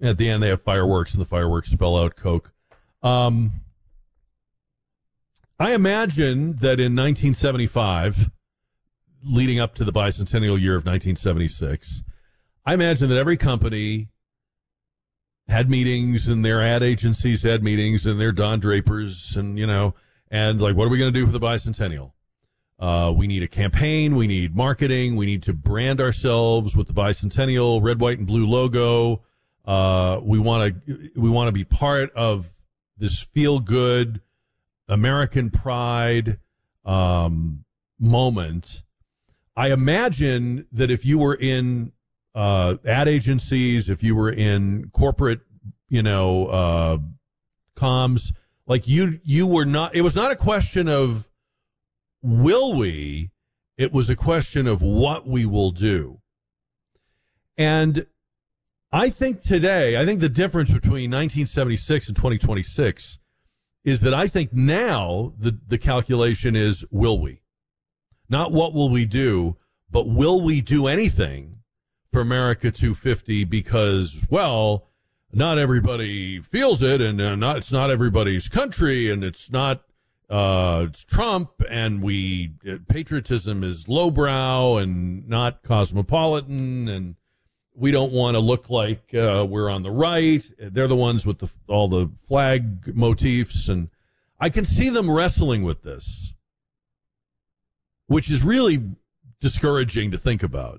At the end, they have fireworks, and the fireworks spell out Coke. I imagine that in 1975, leading up to the bicentennial year of 1976, I imagine that every company had meetings, and their ad agencies had meetings, and their Don Drapers, and, and like, what are we going to do for the bicentennial? We need a campaign. We need marketing. We need to brand ourselves with the bicentennial red, white, and blue logo. We want to be part of this feel-good American pride moment. I imagine that if you were in ad agencies, if you were in corporate, comms, like you were not. It was not a question of will we. It was a question of what we will do. And I think the difference between 1976 and 2026 is that I think now the calculation is will we? Not what will we do, but will we do anything for America 250 because, well, not everybody feels it, and it's not everybody's country, and it's Trump, and patriotism is lowbrow and not cosmopolitan, and we don't want to look like we're on the right. They're the ones with all the flag motifs, and I can see them wrestling with this, which is really discouraging to think about.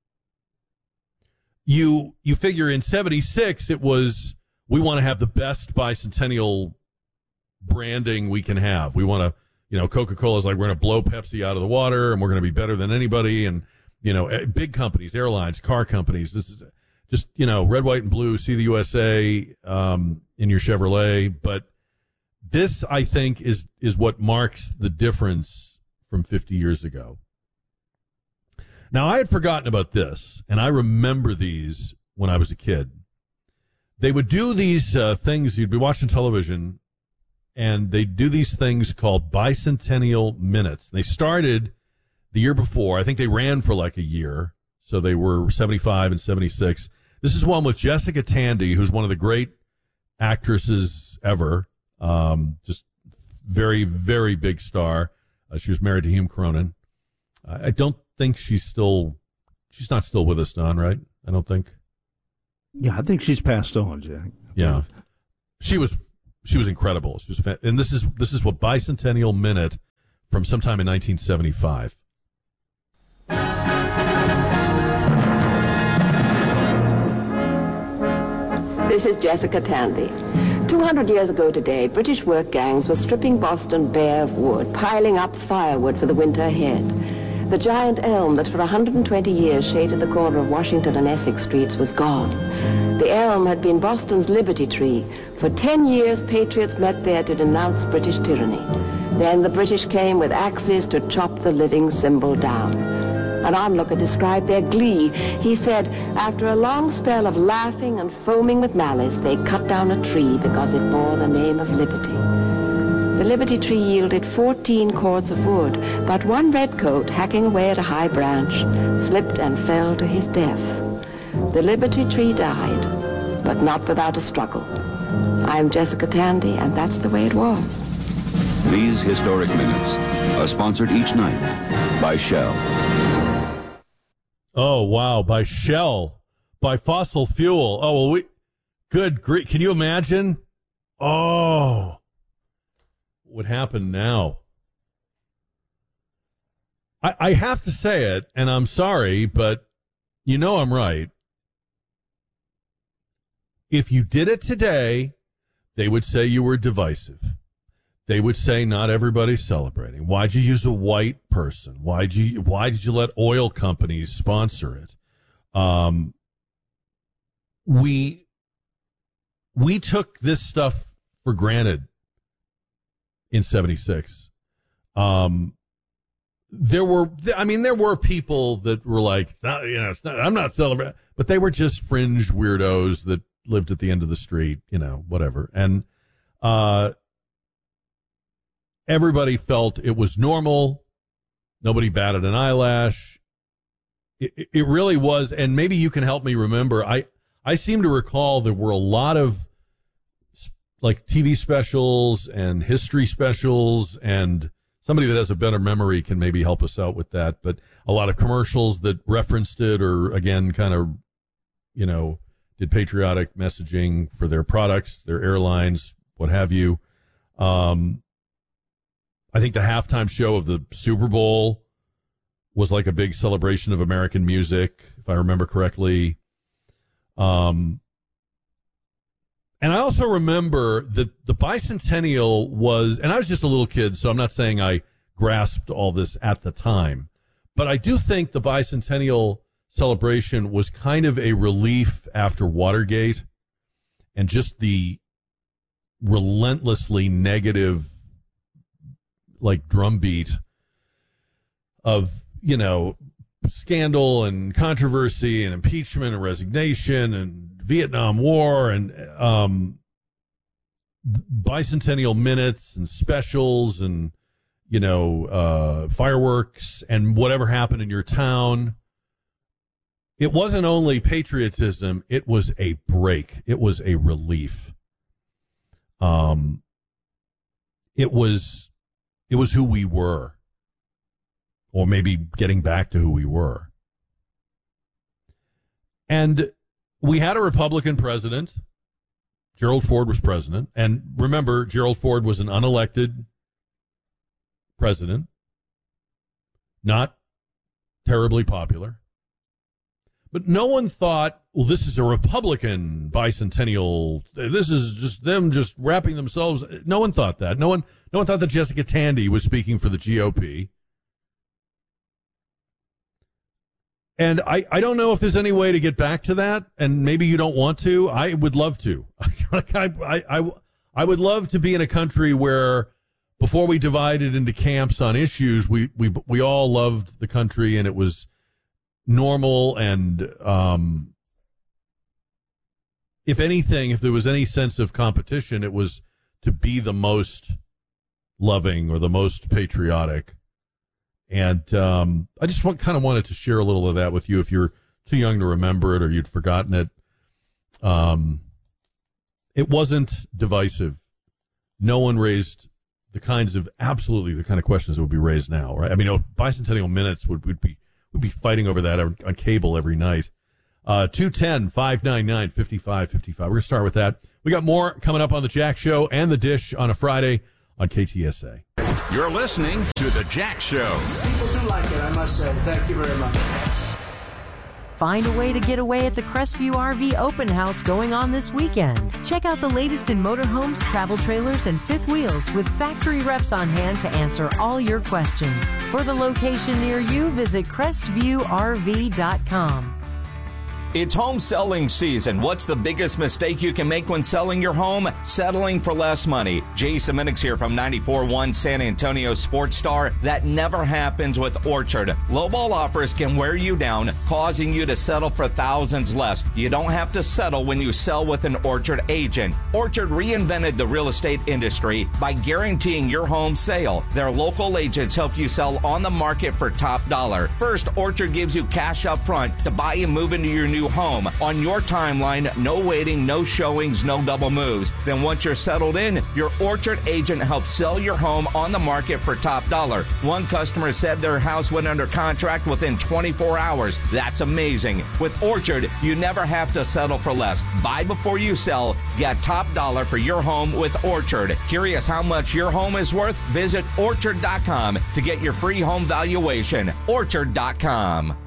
You figure in 76 it was, we want to have the best bicentennial branding we can have. We want to, Coca-Cola's like, we're going to blow Pepsi out of the water, and we're going to be better than anybody. And, big companies, airlines, car companies, this is just, red, white, and blue, see the USA in your Chevrolet. But this, I think, is what marks the difference from 50 years ago. Now, I had forgotten about this, and I remember these when I was a kid. They would do these things. You'd be watching television, and they'd do these things called bicentennial minutes. They started the year before. I think they ran for like a year, so they were 75 and 76. This is one with Jessica Tandy, who's one of the great actresses ever. Just very, very big star. She was married to Hume Cronin. I don't think she's not still with us, Don, right? I don't think. Yeah, I think she's passed on, Jack. Yeah. She was incredible. She was, and this is what bicentennial minute from sometime in 1975. This is Jessica Tandy. 200 years ago today, British work gangs were stripping Boston bare of wood, piling up firewood for the winter ahead. The giant elm that for 120 years shaded the corner of Washington and Essex streets was gone. The elm had been Boston's liberty tree. For 10 years, patriots met there to denounce British tyranny. Then the British came with axes to chop the living symbol down. An onlooker described their glee. He said, after a long spell of laughing and foaming with malice, they cut down a tree because it bore the name of liberty. The liberty tree yielded 14 cords of wood, but one redcoat, hacking away at a high branch, slipped and fell to his death. The liberty tree died, but not without a struggle. I'm Jessica Tandy, and that's the way it was. These historic minutes are sponsored each night by Shell. Oh, wow, by Shell, by fossil fuel. Oh, well, good grief. Can you imagine? Oh, what would happen now? I have to say it, and I'm sorry, but I'm right. If you did it today, they would say you were divisive. They would say not everybody's celebrating. Why'd you use a white person? Why did you let oil companies sponsor it? We took this stuff for granted in 76. There were people that were like, I'm not celebrating, but they were just fringe weirdos that lived at the end of the street, whatever. And everybody felt it was normal. Nobody batted an eyelash. It really was. And maybe you can help me remember. I I seem to recall there were a lot of like TV specials and history specials, and somebody that has a better memory can maybe help us out with that. But a lot of commercials that referenced it, or again, kind of, did patriotic messaging for their products, their airlines, what have you. I think the halftime show of the Super Bowl was like a big celebration of American music, if I remember correctly. And I also remember that the bicentennial was, and I was just a little kid, so I'm not saying I grasped all this at the time, but I do think the bicentennial celebration was kind of a relief after Watergate and just the relentlessly negative, like, drumbeat of, scandal controversy and impeachment and resignation and Vietnam War and bicentennial minutes and specials and, fireworks and whatever happened in your town. It wasn't only patriotism, it was a break. It was a relief. It was who we were, or maybe getting back to who we were. And we had a Republican president. Gerald Ford was president. And remember, Gerald Ford was an unelected president, not terribly popular. But no one thought, well, this is a Republican bicentennial. This is just them just wrapping themselves. No one thought that. No one thought that Jessica Tandy was speaking for the GOP. And I don't know if there's any way to get back to that, and maybe you don't want to. I would love to. I would love to be in a country where, before we divided into camps on issues, we all loved the country and it was normal. And if anything, if there was any sense of competition, it was to be the most loving or the most patriotic. And I just kind of wanted to share a little of that with you if you're too young to remember it or you'd forgotten it. It wasn't divisive. No one raised the kind of questions that would be raised now, right? I mean, bicentennial minutes we'd be fighting over that on cable every night. 210-599-5555. We're going to start with that. We got more coming up on the Jack Show and the Dish on a Friday on KTSA. You're listening to The Jack Show. People do like it, I must say. Thank you very much. Find a way to get away at the Crestview RV Open House going on this weekend. Check out the latest in motorhomes, travel trailers, and fifth wheels with factory reps on hand to answer all your questions. For the location near you, visit CrestviewRV.com. It's home selling season. What's the biggest mistake you can make when selling your home? Settling for less money. Jason Minix here from 94.1 San Antonio Sports Star. That never happens with Orchard. Lowball offers can wear you down, causing you to settle for thousands less. You don't have to settle when you sell with an Orchard agent. Orchard reinvented the real estate industry by guaranteeing your home sale. Their local agents help you sell on the market for top dollar. First, Orchard gives you cash up front to buy and move into your new home on your timeline. No waiting, no showings, no double moves. Then once you're settled in, your Orchard agent helps sell your home on the market for top dollar. One customer said their house went under contract within 24 hours. That's amazing. With Orchard, you never have to settle for less. Buy before you sell. Get top dollar for your home with Orchard. Curious how much your home is worth? Visit Orchard.com to get your free home valuation. Orchard.com.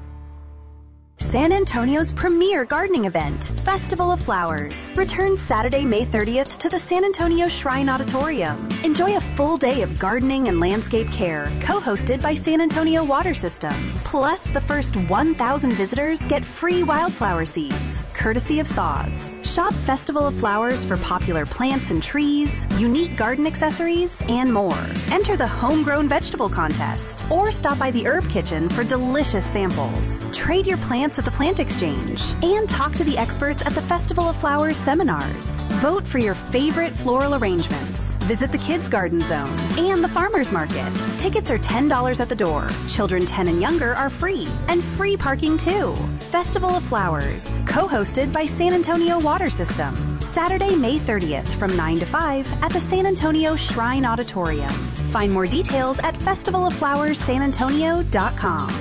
San Antonio's premier gardening event, Festival of Flowers, returns Saturday, May 30th to the San Antonio Shrine Auditorium. Enjoy a full day of gardening and landscape care, co-hosted by San Antonio Water System. Plus, the first 1,000 visitors get free wildflower seeds, courtesy of Saws. Shop Festival of Flowers for popular plants and trees, unique garden accessories, and more. Enter the Homegrown Vegetable Contest, or stop by the Herb Kitchen for delicious samples. Trade your plants at the Plant Exchange, and talk to the experts at the Festival of Flowers seminars. Vote for your favorite floral arrangements. Visit the Kids Garden Zone and the Farmers Market. Tickets are $10 at the door. Children 10 and younger are free, and free parking too. Festival of Flowers, co-hosted by San Antonio Water System. Saturday, May 30th from 9 to 5 at the San Antonio Shrine Auditorium. Find more details at festivaloflowerssanantonio.com.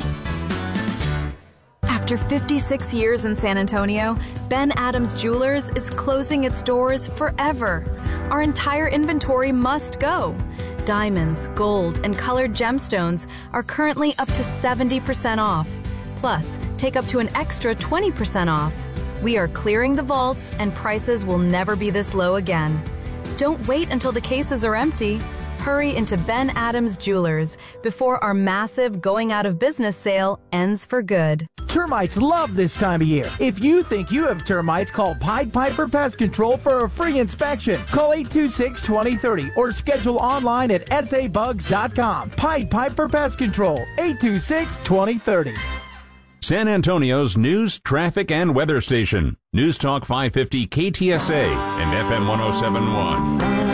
After 56 years in San Antonio, Ben Adams Jewelers is closing its doors forever. Our entire inventory must go. Diamonds, gold, and colored gemstones are currently up to 70% off. Plus, take up to an extra 20% off. We are clearing the vaults, and prices will never be this low again. Don't wait until the cases are empty. Hurry into Ben Adams Jewelers before our massive going out of business sale ends for good. Termites love this time of year. If you think you have termites, call Pied Piper Pest Control for a free inspection. Call 826-2030 or schedule online at sabugs.com. Pied Piper Pest Control, 826-2030. San Antonio's news, traffic, and weather station. News Talk 550 KTSA and FM 107.1.